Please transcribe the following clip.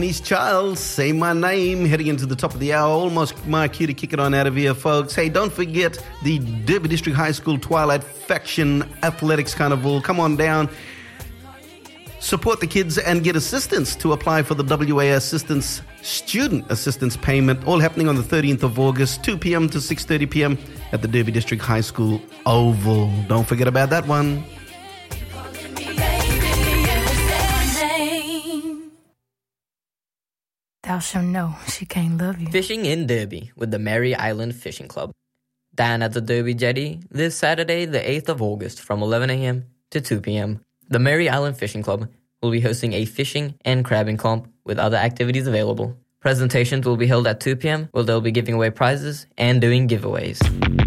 East Charles, say my name, heading into the top of the hour, almost my cue to kick it on out of here, folks. Hey, don't forget the Derby District High School Twilight Faction Athletics Carnival. Come on down, support the kids and get assistance to apply for the WA Assistance Student Assistance Payment, all happening on the 13th of August, 2 p.m. to 6:30 p.m. at the Derby District High School Oval. Don't forget about that one. Thou shalt know she can't love you. Fishing in Derby with the Mary Island Fishing Club. Dan at the Derby Jetty this Saturday, the 8th of August from 11 a.m. to 2 p.m. The Mary Island Fishing Club will be hosting a fishing and crabbing comp with other activities available. Presentations will be held at 2 p.m. where they'll be giving away prizes and doing giveaways.